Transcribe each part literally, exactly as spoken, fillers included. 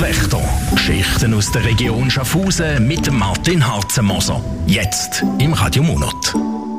Nachtwächter. Geschichten aus der Region Schaffhausen mit Martin Harzenmoser. Jetzt im Radio Monat.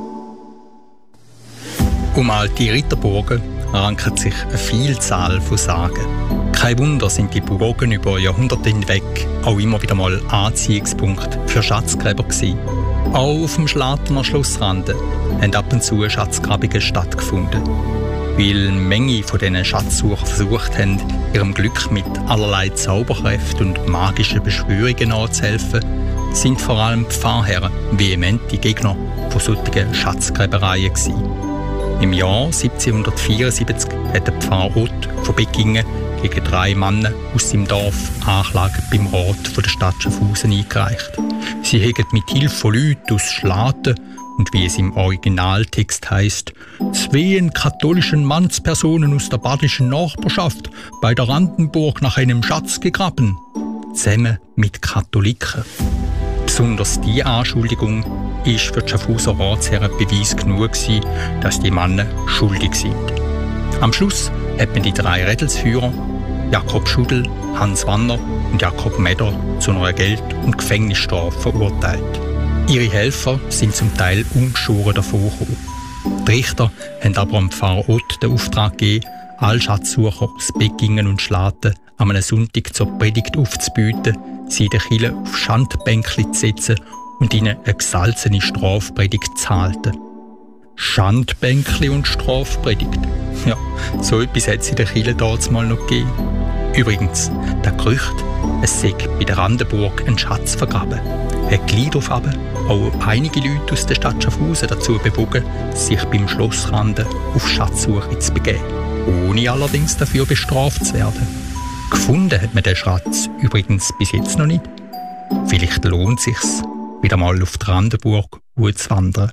Um alte Ritterburgen rankt sich eine Vielzahl von Sagen. Kein Wunder sind die Burgen über Jahrhunderte hinweg auch immer wieder mal Anziehungspunkt für Schatzgräber gewesen. Auch auf dem Schlaterner Schlossrande haben ab und zu Schatzgrabungen stattgefunden. Weil eine Menge von diesen Schatzsuchern versucht haben, ihrem Glück mit allerlei Zauberkräften und magischen Beschwörungen nachzuhelfen, sind vor allem die Pfarrherren vehemente Gegner von solchen Schatzgräbereien gewesen. Im Jahr siebzehnhundertvierundsiebzig hat der Pfarrer Ott von Beckingen gegen drei Männer aus seinem Dorf Anklage beim Rat der Stadt Schaffhausen eingereicht. Sie hätten mit Hilfe von Leuten aus Schlaten und wie es im Originaltext heisst, zweien katholischen Mannspersonen aus der badischen Nachbarschaft bei der Randenburg nach einem Schatz gegraben, zusammen mit Katholiken. Besonders diese Anschuldigung ist für die Schaffhauser Ratsherren Beweis genug gewesen, dass die Männer schuldig sind. Am Schluss hat man die drei Rädelsführer, Jakob Schudel, Hans Wanner und Jakob Meder, zu einer Geld- und Gefängnisstrafe verurteilt. Ihre Helfer sind zum Teil ungeschoren davongekommen. Die Richter haben aber am Pfarrer Ott den Auftrag gegeben, alle Schatzsucher aus Beckingen und Schlaten an einem Sonntag zur Predigt aufzubieten, sie in der Kirche auf Schandbänkli zu setzen und ihnen eine gesalzene Strafpredigt zu halten. Schandbänkli und Strafpredigt. Ja, so etwas hat es in der Kirche damals mal noch gegeben. Übrigens, das Gerücht, es sei bei der Randenburg ein Schatz vergraben, hat gleich darauf aber auch einige Leute aus der Stadt Schaffhausen dazu bewogen, sich beim Schlossranden auf Schatzsuche zu begeben, ohne allerdings dafür bestraft zu werden. Gefunden hat man den Schatz übrigens bis jetzt noch nicht. Vielleicht lohnt es sich, wieder mal auf die Randenburg zu wandern.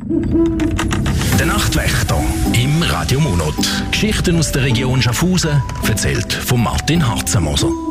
Der Nachtwächter im Radio Monat. Geschichten aus der Region Schaffhausen, erzählt von Martin Harzenmoser.